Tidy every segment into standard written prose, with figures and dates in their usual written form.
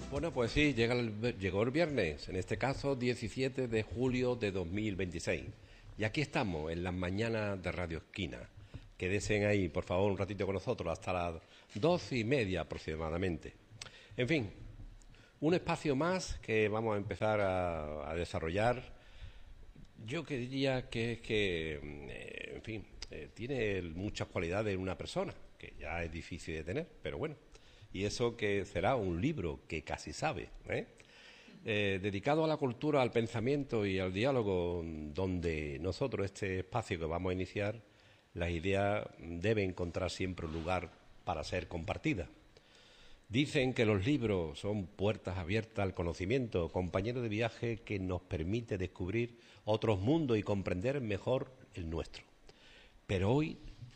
Bueno, pues sí, llegó el viernes, en este caso 17 de julio de 2026. Y aquí estamos, en las mañanas de Radio Esquina. Quédense ahí, por favor, un ratito con nosotros, hasta las 12:30 aproximadamente. En fin, un espacio más que vamos a empezar a desarrollar. Yo diría en fin, tiene muchas cualidades en una persona, que ya es difícil de tener, pero bueno. Y eso que será un libro que casi sabe, dedicado a la cultura, al pensamiento y al diálogo, donde nosotros, este espacio que vamos a iniciar, las ideas deben encontrar siempre un lugar para ser compartidas. Dicen que los libros son puertas abiertas al conocimiento, compañeros de viaje que nos permite descubrir otros mundos y comprender mejor el nuestro. Pero hoy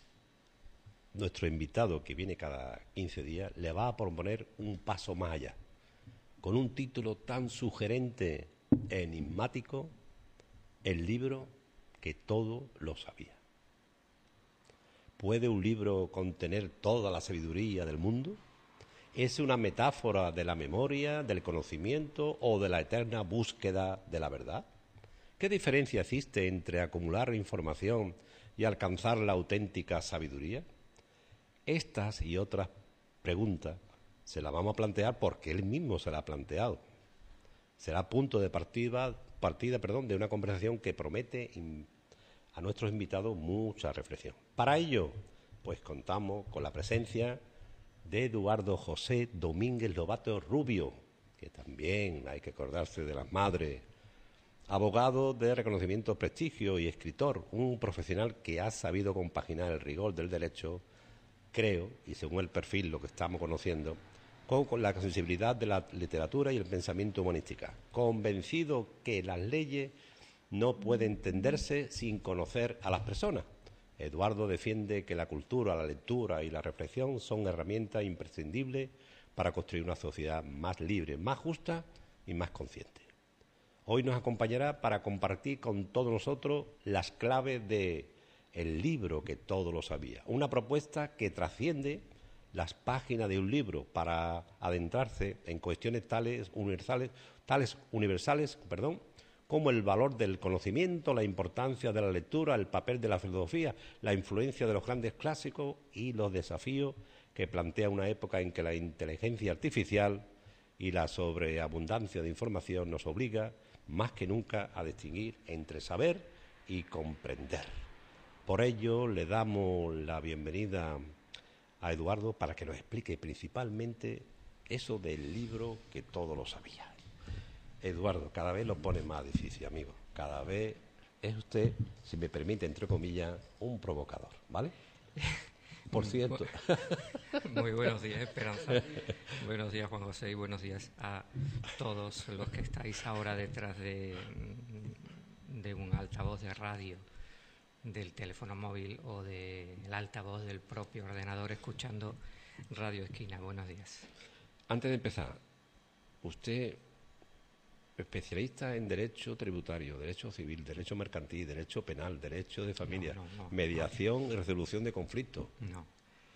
nuestro invitado, que viene cada 15 días, le va a proponer un paso más allá, con un título tan sugerente e enigmático: el libro que todo lo sabía. ¿Puede un libro contener toda la sabiduría del mundo? ¿Es una metáfora de la memoria, del conocimiento o de la eterna búsqueda de la verdad? ¿Qué diferencia existe entre acumular información y alcanzar la auténtica sabiduría? Estas y otras preguntas se las vamos a plantear porque él mismo se las ha planteado. Será punto de partida de una conversación que promete a nuestros invitados mucha reflexión. Para ello, pues contamos con la presencia de Eduardo José Domínguez Lobato Rubio, que también hay que acordarse de las madres, abogado de reconocimiento, prestigio y escritor, un profesional que ha sabido compaginar el rigor del derecho, creo, y según el perfil lo que estamos conociendo, con la sensibilidad de la literatura y el pensamiento humanística, convencido que las leyes no pueden entenderse sin conocer a las personas. Eduardo defiende que la cultura, la lectura y la reflexión son herramientas imprescindibles para construir una sociedad más libre, más justa y más consciente. Hoy nos acompañará para compartir con todos nosotros las claves de El libro que todo lo sabía, una propuesta que trasciende las páginas de un libro para adentrarse en cuestiones tales universales, como el valor del conocimiento, la importancia de la lectura, el papel de la filosofía, la influencia de los grandes clásicos y los desafíos que plantea una época en que la inteligencia artificial y la sobreabundancia de información nos obliga más que nunca a distinguir entre saber y comprender. Por ello le damos la bienvenida a Eduardo para que nos explique principalmente eso del libro que todo lo sabía. Eduardo, cada vez lo pone más difícil, amigo. Cada vez es usted, si me permite, entre comillas, un provocador, ¿vale? Por cierto. Muy buenos días, Esperanza. Buenos días, Juan José, y buenos días a todos los que estáis ahora detrás de un altavoz de radio, del teléfono móvil o del altavoz del propio ordenador escuchando Radio Esquina. Buenos días. Antes de empezar, usted, especialista en derecho tributario, derecho civil, derecho mercantil, derecho penal, derecho de familia, mediación y resolución de conflictos. No.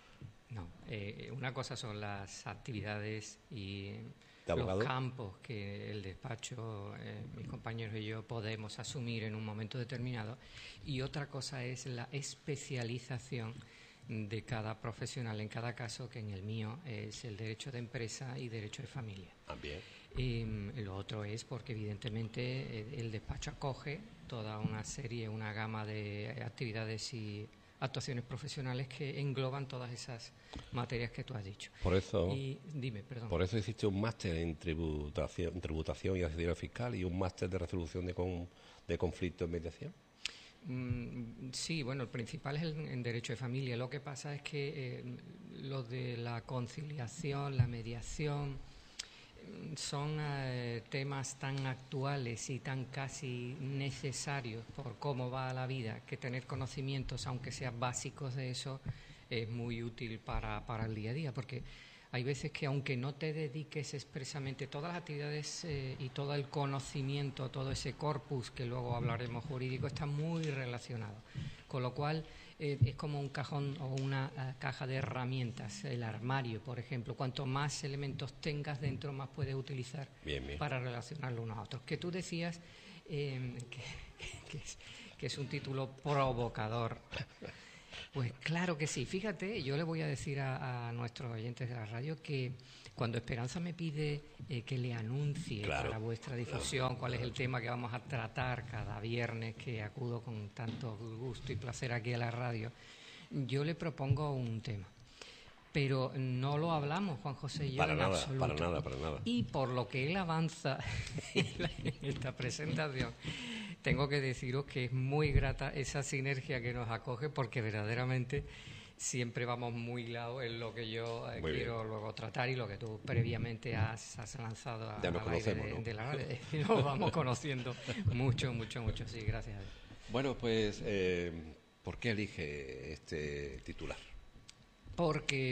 Una cosa son las actividades y los campos que el despacho, mis compañeros y yo podemos asumir en un momento determinado, y otra cosa es la especialización de cada profesional en cada caso, que en el mío es el derecho de empresa y derecho de familia. Bien. Lo otro es porque evidentemente el despacho acoge toda una serie, una gama de actividades y actuaciones profesionales que engloban todas esas materias que tú has dicho. Por eso, dime, perdón. Por eso hiciste un máster en tributación y asesoría fiscal y un máster de resolución de conflictos en mediación. Sí, bueno, el principal es en derecho de familia. Lo que pasa es que lo de la conciliación, la mediación, son temas tan actuales y tan casi necesarios por cómo va la vida, que tener conocimientos, aunque sean básicos de eso, es muy útil para el día a día, porque hay veces que aunque no te dediques expresamente, todas las actividades y todo el conocimiento, todo ese corpus que luego hablaremos jurídico, está muy relacionado. Con lo cual, es como un cajón o una caja de herramientas, el armario, por ejemplo. Cuanto más elementos tengas dentro, más puedes utilizar para relacionarlo unos a otros. Que tú decías que es un título provocador. Pues claro que sí. Fíjate, yo le voy a decir a nuestros oyentes de la radio que cuando Esperanza me pide que le anuncie para vuestra difusión cuál es el tema que vamos a tratar cada viernes que acudo con tanto gusto y placer aquí a la radio, yo le propongo un tema. Pero no lo hablamos, Juan José y yo, en absoluto. Para nada. Y por lo que él avanza en esta presentación, tengo que deciros que es muy grata esa sinergia que nos acoge, porque verdaderamente siempre vamos muy hilados en lo que yo quiero luego tratar y lo que tú previamente has lanzado al aire de la radio. Nos vamos conociendo mucho. Sí, gracias a Dios. Bueno, pues, ¿por qué elige este titular? Porque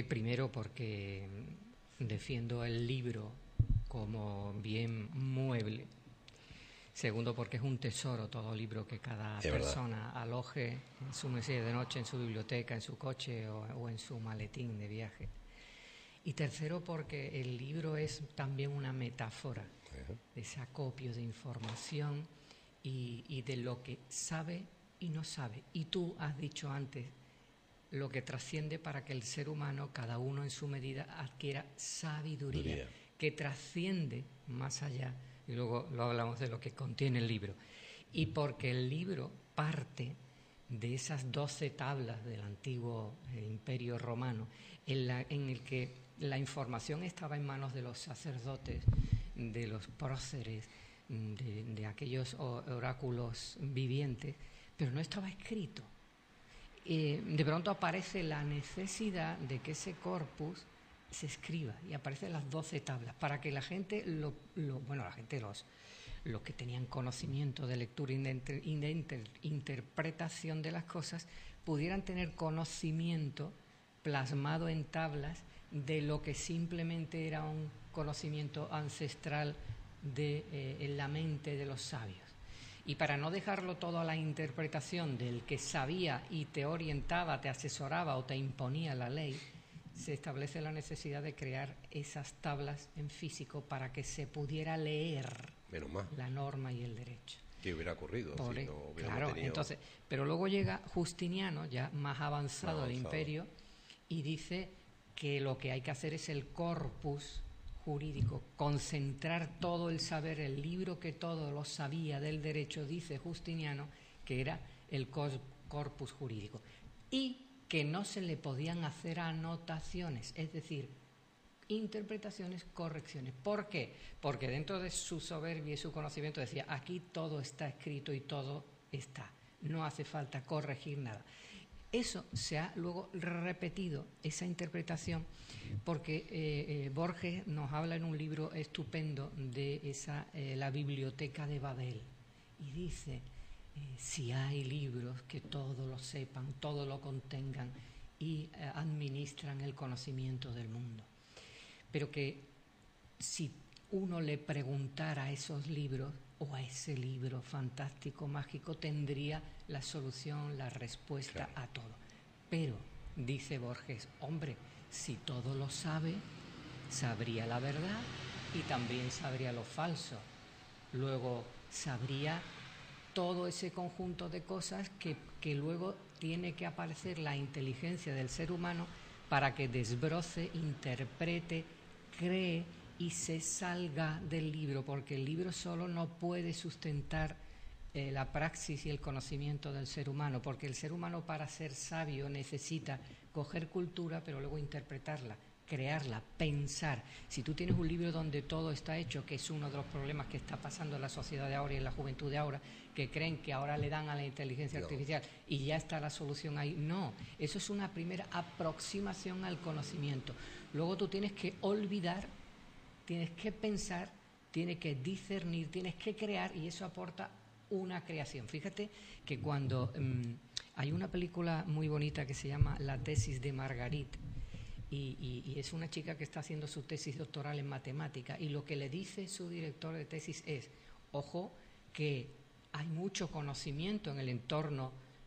defiendo el libro como bien mueble. Segundo, porque es un tesoro todo libro que cada persona aloje en su mesilla de noche, en su biblioteca, en su coche o en su maletín de viaje. Y tercero, porque el libro es también una metáfora de ese acopio de información y de lo que sabe y no sabe. Y tú has dicho antes lo que trasciende para que el ser humano, cada uno en su medida, adquiera sabiduría que trasciende más allá. Y luego lo hablamos de lo que contiene el libro. Y porque el libro parte de esas 12 tablas del antiguo Imperio Romano, en el que la información estaba en manos de los sacerdotes, de los próceres, de aquellos oráculos vivientes, pero no estaba escrito. De pronto aparece la necesidad de que ese corpus se escriba y aparecen las 12 tablas para que la gente, los que tenían conocimiento de lectura y de interpretación de las cosas, pudieran tener conocimiento plasmado en tablas de lo que simplemente era un conocimiento ancestral en la mente de los sabios. Y para no dejarlo todo a la interpretación del que sabía y te orientaba, te asesoraba o te imponía la ley, se establece la necesidad de crear esas tablas en físico para que se pudiera leer la norma y el derecho. ¿Qué hubiera ocurrido si no hubiéramos tenido? Entonces, pero luego llega Justiniano, ya más avanzado el imperio, y dice que lo que hay que hacer es el corpus jurídico, concentrar todo el saber, el libro que todo lo sabía del derecho, dice Justiniano, que era el corpus jurídico. Y que no se le podían hacer anotaciones, es decir, interpretaciones, correcciones. ¿Por qué? Porque dentro de su soberbia y su conocimiento decía, aquí todo está escrito y todo está, no hace falta corregir nada. Eso se ha luego repetido, esa interpretación, porque Borges nos habla en un libro estupendo de la biblioteca de Babel, y dice, si hay libros que todo lo sepan, todo lo contengan y administran el conocimiento del mundo, pero que si uno le preguntara a esos libros o a ese libro fantástico, mágico, tendría la solución, la respuesta a todo. Pero, dice Borges, hombre, si todo lo sabe, sabría la verdad y también sabría lo falso. Luego sabría todo ese conjunto de cosas que luego tiene que aparecer la inteligencia del ser humano para que desbroce, interprete, cree y se salga del libro, porque el libro solo no puede sustentar la praxis y el conocimiento del ser humano, porque el ser humano, para ser sabio, necesita coger cultura pero luego interpretarla, crearla, pensar. Si tú tienes un libro donde todo está hecho, que es uno de los problemas que está pasando en la sociedad de ahora y en la juventud de ahora, que creen que ahora le dan a la inteligencia artificial y ya está la solución ahí. No, eso es una primera aproximación al conocimiento. Luego tú tienes que olvidar, tienes que pensar, tienes que discernir, tienes que crear, y eso aporta una creación. Fíjate que cuando hay una película muy bonita que se llama La tesis de Marguerite, y es una chica que está haciendo su tesis doctoral en matemática, y lo que le dice su director de tesis es, ojo, que hay mucho conocimiento en el entorno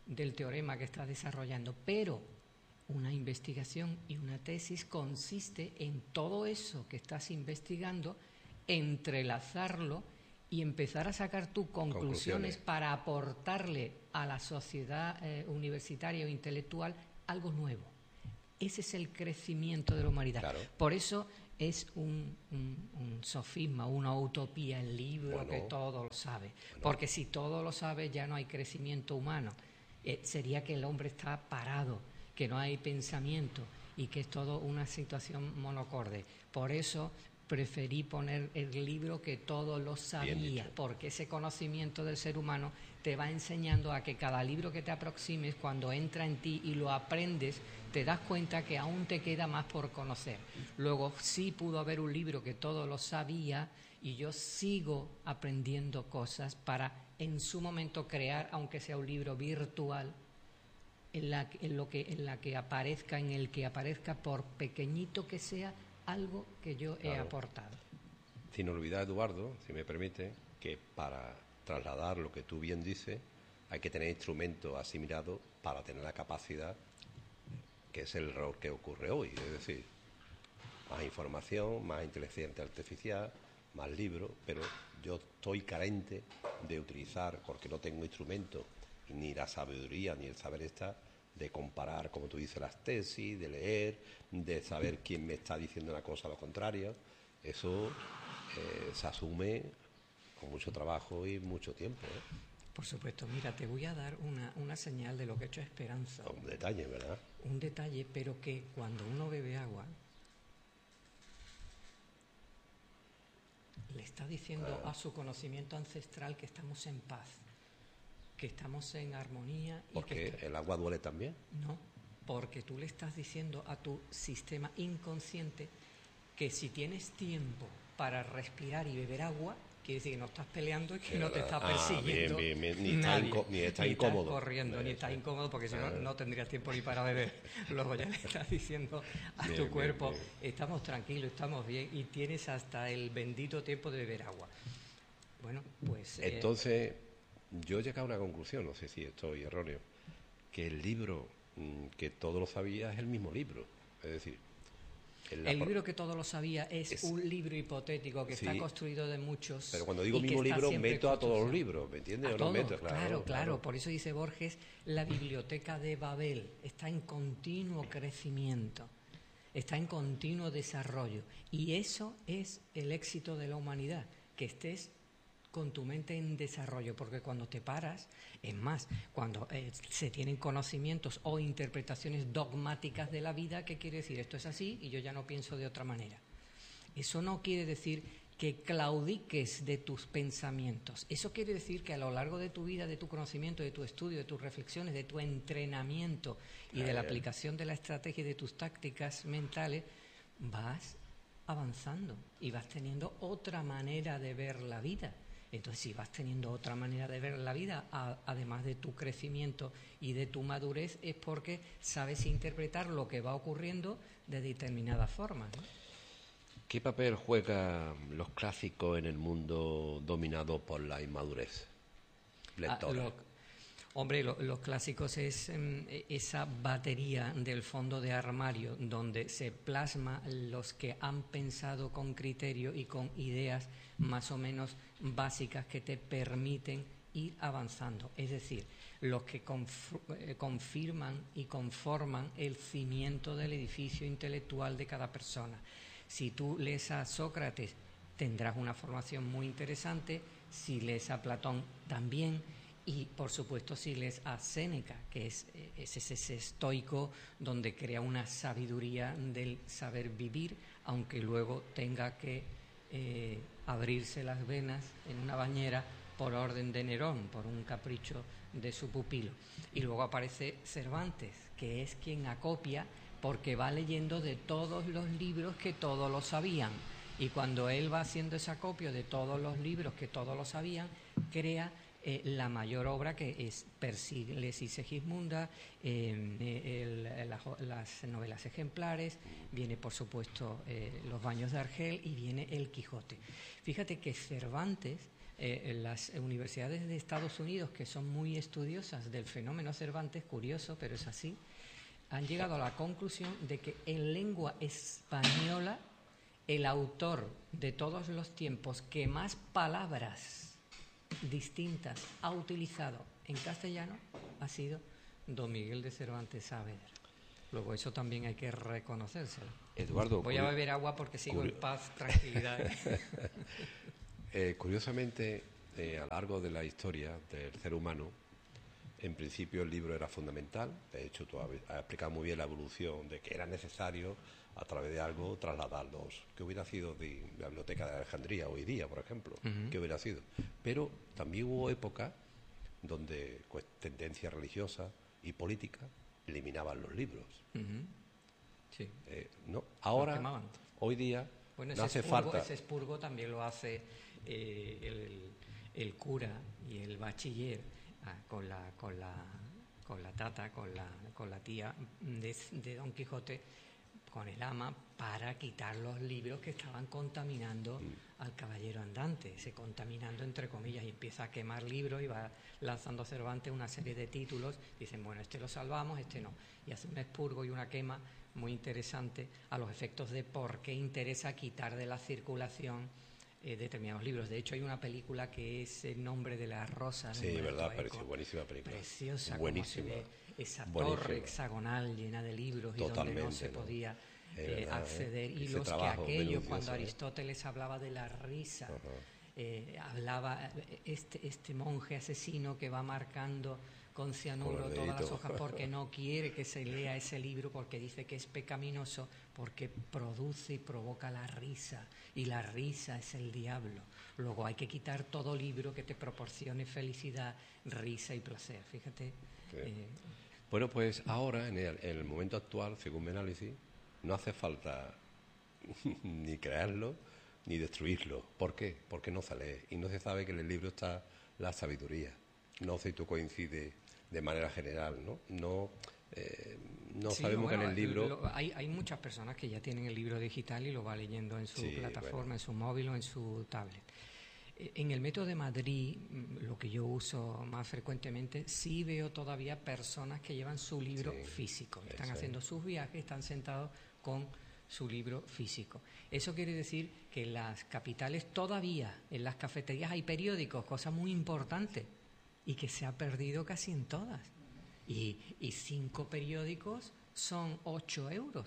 del teorema que estás desarrollando, pero una investigación y una tesis consiste en todo eso que estás investigando, entrelazarlo y empezar a sacar tus conclusiones para aportarle a la sociedad universitaria o intelectual algo nuevo. Ese es el crecimiento de la humanidad. Claro. Por eso es un sofisma, una utopía el libro que todo lo sabe. Porque si todo lo sabe ya no hay crecimiento humano. Sería que el hombre está parado, que no hay pensamiento y que es todo una situación monocorde. Por eso preferí poner el libro que todo lo sabía, porque ese conocimiento del ser humano te va enseñando a que cada libro que te aproximes, cuando entra en ti y lo aprendes, te das cuenta que aún te queda más por conocer. Luego sí pudo haber un libro que todo lo sabía y yo sigo aprendiendo cosas para en su momento crear, aunque sea un libro virtual, en el que aparezca por pequeñito que sea algo que yo he aportado. Sin olvidar, Eduardo, si me permite, que para trasladar lo que tú bien dices hay que tener instrumentos asimilados para tener la capacidad, que es el error que ocurre hoy, es decir, más información, más inteligencia artificial, más libros, pero yo estoy carente de utilizar, porque no tengo instrumentos, ni la sabiduría, ni el saber estar, de comparar, como tú dices, las tesis, de leer, de saber quién me está diciendo una cosa o lo contrario. Eso se asume con mucho trabajo y mucho tiempo. Por supuesto. Mira, te voy a dar una señal de lo que ha hecho Esperanza. Un detalle, ¿verdad? Un detalle, pero que cuando uno bebe agua, le está diciendo a su conocimiento ancestral que estamos en paz, que estamos en armonía. ¿Porque el agua duele también? No, porque tú le estás diciendo a tu sistema inconsciente que si tienes tiempo para respirar y beber agua, quiere decir que no estás peleando y que no te está persiguiendo. Bien. Ni está ni incómodo. Estás corriendo, ni estás incómodo, porque si no, no tendrías tiempo ni para beber. Luego ya le estás diciendo a tu cuerpo, estamos tranquilos, estamos bien, y tienes hasta el bendito tiempo de beber agua. Bueno, pues... Entonces, yo he llegado a una conclusión, no sé si estoy erróneo, que el libro que todo lo sabía es el mismo libro. Es decir... El libro que todo lo sabía es un libro hipotético que está construido de muchos. Pero cuando digo mismo libro, meto a todos los libros, ¿me entiendes? Claro. Por eso dice Borges, la biblioteca de Babel está en continuo crecimiento, está en continuo desarrollo. Y eso es el éxito de la humanidad, que estés con tu mente en desarrollo, porque cuando te paras, es más, cuando se tienen conocimientos o interpretaciones dogmáticas de la vida, ¿qué quiere decir? Esto es así y yo ya no pienso de otra manera. Eso no quiere decir que claudiques de tus pensamientos. Eso quiere decir que a lo largo de tu vida, de tu conocimiento, de tu estudio, de tus reflexiones, de tu entrenamiento y de la aplicación de la estrategia y de tus tácticas mentales, vas avanzando y vas teniendo otra manera de ver la vida. Entonces, si vas teniendo otra manera de ver la vida, además de tu crecimiento y de tu madurez, es porque sabes interpretar lo que va ocurriendo de determinada forma, ¿no? ¿Qué papel juegan los clásicos en el mundo dominado por la inmadurez lectora? Los clásicos es esa batería del fondo de armario donde se plasma los que han pensado con criterio y con ideas más o menos básicas que te permiten ir avanzando. Es decir, los que confirman y conforman el cimiento del edificio intelectual de cada persona. Si tú lees a Sócrates, tendrás una formación muy interesante. Si lees a Platón, también. Y, por supuesto, si lees a Séneca, que es ese estoico donde crea una sabiduría del saber vivir, aunque luego tenga que abrirse las venas en una bañera por orden de Nerón, por un capricho de su pupilo. Y luego aparece Cervantes, que es quien acopia porque va leyendo de todos los libros que todos lo sabían. Y cuando él va haciendo ese acopio de todos los libros que todos lo sabían, crea la mayor obra, que es Persíles y Segismunda, las novelas ejemplares, viene por supuesto Los baños de Argel y viene El Quijote. Fíjate que Cervantes, las universidades de Estados Unidos, que son muy estudiosas del fenómeno Cervantes, curioso, pero es así, han llegado a la conclusión de que en lengua española el autor de todos los tiempos que más palabras distintas ha utilizado en castellano ha sido Don Miguel de Cervantes Saavedra. Luego eso también hay que reconocérselo. Eduardo, voy a beber agua porque sigo en paz, tranquilidad. Curiosamente, a lo largo de la historia del ser humano, en principio el libro era fundamental. De hecho, tú has explicado muy bien la evolución de que era necesario a través de algo trasladarlos. ¿Qué hubiera sido de la Biblioteca de Alejandría hoy día, por ejemplo? ¿Qué hubiera sido? Pero también hubo épocas donde tendencias religiosas y políticas eliminaban los libros. Sí. ¿No? Ahora, hoy día, bueno, no hace falta. Ese expurgo también lo hace el cura y el bachiller con la tata, con la tía de Don Quijote, con el ama, para quitar los libros que estaban contaminando al caballero andante, ese contaminando entre comillas, y empieza a quemar libros y va lanzando Cervantes una serie de títulos. Dicen, bueno, este lo salvamos, este no, y hace un expurgo y una quema muy interesante a los efectos de por qué interesa quitar de la circulación determinados libros. De hecho, hay una película que es El nombre de la rosa. Sí, verdad, buenísima película. Preciosa, buenísima. Como se ve esa torre hexagonal llena de libros. Totalmente, y donde no se podía acceder. Y los que aquellos, cuando Aristóteles hablaba de la risa, hablaba este monje asesino que va marcando con cianuro todas las hojas porque no quiere que se lea ese libro, porque dice que es pecaminoso, porque produce y provoca la risa, y la risa es el diablo. Luego hay que quitar todo libro que te proporcione felicidad, risa y placer. Fíjate. Sí. Bueno, pues ahora, en el momento actual, según mi análisis, no hace falta ni crearlo ni destruirlo. ¿Por qué? Porque no se lee y no se sabe que en el libro está la sabiduría. No sé si tú coincides de manera general, ¿no? No sí, sabemos que en el libro... Hay muchas personas que ya tienen el libro digital y lo va leyendo en su plataforma, en su móvil o en su tablet. En el Metro de Madrid, lo que yo uso más frecuentemente, sí veo todavía personas que llevan su libro físico. Están haciendo sus viajes, están sentados con su libro físico. Eso quiere decir que en las capitales todavía, en las cafeterías hay periódicos, cosa muy importante, y que se ha perdido casi en todas. Y 5 periódicos son 8 euros.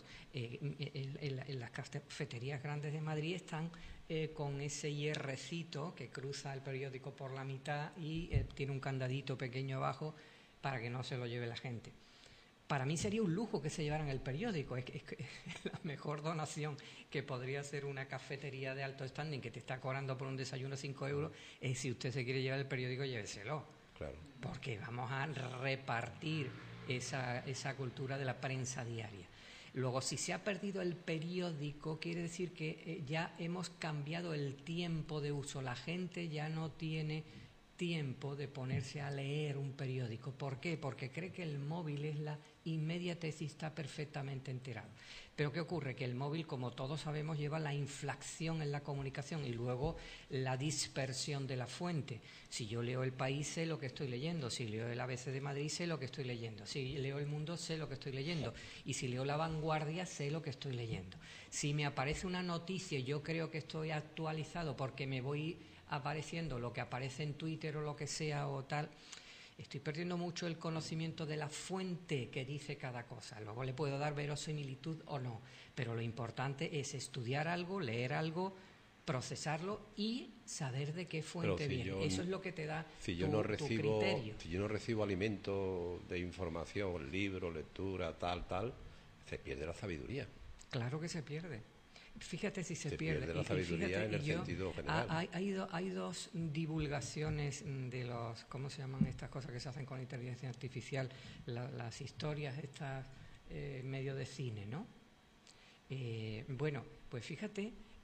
En las cafeterías grandes de Madrid están con ese hierrecito que cruza el periódico por la mitad y tiene un candadito pequeño abajo para que no se lo lleve la gente. Para mí sería un lujo que se llevaran el periódico. Es la mejor donación que podría hacer una cafetería de alto standing que te está cobrando por un desayuno 5 euros. Si usted se quiere llevar el periódico, lléveselo. Claro. Porque vamos a repartir esa cultura de la prensa diaria. Luego, si se ha perdido el periódico, quiere decir que ya hemos cambiado el tiempo de uso. La gente ya no tiene tiempo de ponerse a leer un periódico. ¿Por qué? Porque cree que el móvil es la inmediatez y está perfectamente enterado. Pero ¿qué ocurre? Que el móvil, como todos sabemos, lleva la inflación en la comunicación y luego la dispersión de la fuente. Si yo leo El País, sé lo que estoy leyendo. Si leo el ABC de Madrid, sé lo que estoy leyendo. Si leo El Mundo, sé lo que estoy leyendo. Y si leo La Vanguardia, sé lo que estoy leyendo. Si me aparece una noticia, yo creo que estoy actualizado porque me voy apareciendo lo que aparece en Twitter o lo que sea o tal. Estoy perdiendo mucho el conocimiento de la fuente que dice cada cosa. Luego le puedo dar verosimilitud o no, pero lo importante es estudiar algo, leer algo, procesarlo y saber de qué fuente viene. Eso es lo que te da tu criterio. Si yo no recibo alimento de información, libro, lectura, tal, se pierde la sabiduría. Claro que se pierde. Fíjate si se pierde la sabiduría en el sentido general. Hay dos divulgaciones de los, ¿cómo se llaman estas cosas que se hacen con inteligencia artificial? Las historias estas medio de cine, ¿no? Bueno, pues fíjate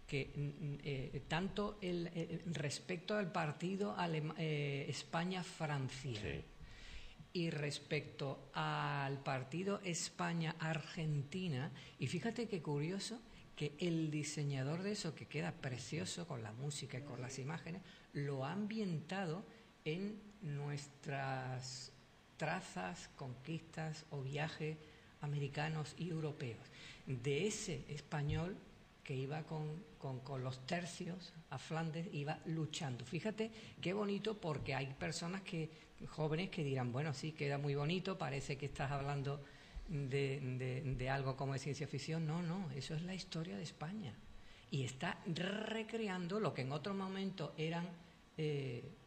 que tanto respecto al partido España-Francia, Sí. y respecto al partido España-Argentina, y fíjate qué curioso que el diseñador de eso, que queda precioso con la música y con las imágenes, lo ha ambientado en nuestras trazas, conquistas o viajes americanos y europeos. De ese español que iba con los tercios a Flandes, iba luchando. Fíjate qué bonito, porque hay personas jóvenes que dirán, bueno, sí, queda muy bonito, parece que estás hablando de algo como de ciencia ficción. No, eso es la historia de España. Y está recreando lo que en otro momento eran